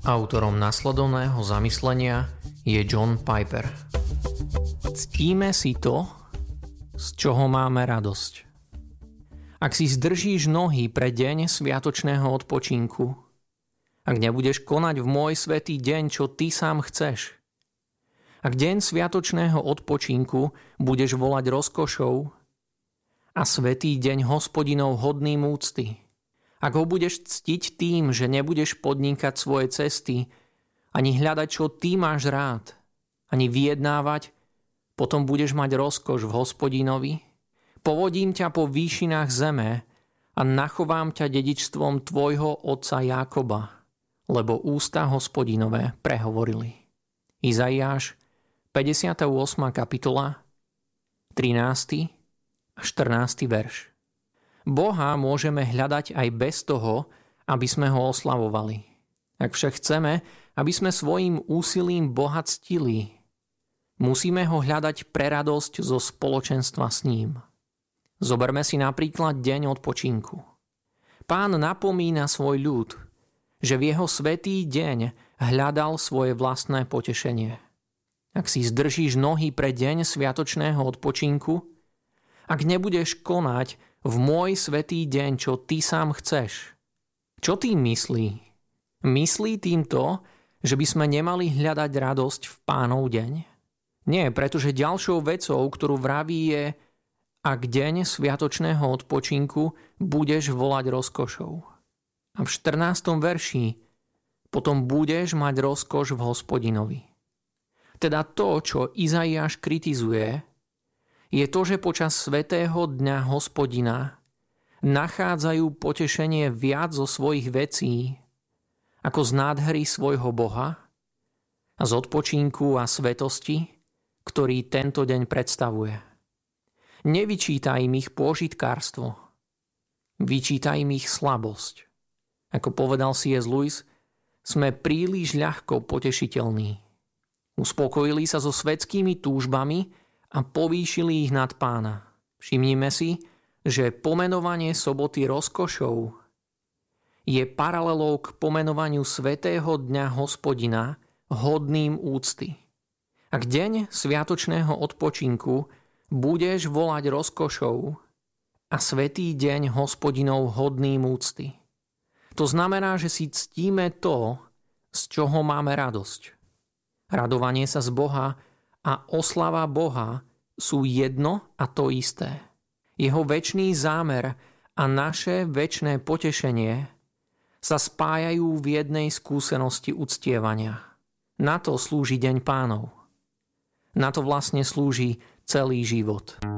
Autorom nasledovného zamyslenia je John Piper. Ctíme si to, z čoho máme radosť. Ak si zdržíš nohy pre deň sviatočného odpočinku, ak nebudeš konať v môj svätý deň, čo ty sám chceš, ak deň sviatočného odpočinku budeš volať rozkošou a svätý deň Hospodinov hodným úcty, ak ho budeš ctiť tým, že nebudeš podnikať svoje cesty, ani hľadať, čo ty máš rád, ani vyjednávať, potom budeš mať rozkoš v Hospodinovi, povodím ťa po výšinách zeme a nachovám ťa dedičstvom tvojho otca Jákoba, lebo ústa Hospodinové prehovorili. Izaiáš, 58. kapitola, 13. a 14. verš. Boha môžeme hľadať aj bez toho, aby sme ho oslavovali. Ak však chceme, aby sme svojím úsilím Boha ctili, musíme ho hľadať pre radosť zo spoločenstva s ním. Zoberme si napríklad deň odpočinku. Pán napomína svoj ľud, že v jeho svätý deň hľadal svoje vlastné potešenie. Ak si zdržíš nohy pre deň sviatočného odpočinku, ak nebudeš konať v môj svätý deň, čo ty sám chceš. Čo tým myslí? Myslí tým to, že by sme nemali hľadať radosť v Pánov deň? Nie, pretože ďalšou vecou, ktorú vraví, je, ak deň sviatočného odpočinku budeš volať rozkošou. A v 14. verši potom budeš mať rozkoš v Hospodinovi. Teda to, čo Izaiáš kritizuje, je to, že počas svätého dňa Hospodina nachádzajú potešenie viac zo svojich vecí ako z nádhery svojho Boha a z odpočinku a svetosti, ktorý tento deň predstavuje. Nevyčítaj im ich pôžitkárstvo, vyčítaj im ich slabosť. Ako povedal C.S. Lewis, sme príliš ľahko potešiteľní. Uspokojili sa so svetskými túžbami a povýšili ich nad Pána. Všimnime si, že pomenovanie soboty rozkošou je paralelou k pomenovaniu svätého dňa Hospodina hodným úcty. Ak deň sviatočného odpočinku budeš volať rozkošou a svätý deň Hospodinov hodným úcty, to znamená, že si ctíme to, z čoho máme radosť. Radovanie sa z Boha a oslava Boha sú jedno a to isté. Jeho večný zámer a naše večné potešenie sa spájajú v jednej skúsenosti uctievania. Na to slúži Deň Pánov. Na to vlastne slúži celý život.